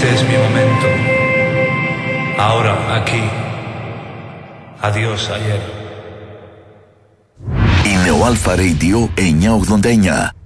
este es mi momento. Ahora, aquí. Adiós, ayer. Η Νεοάλφα Radio 989.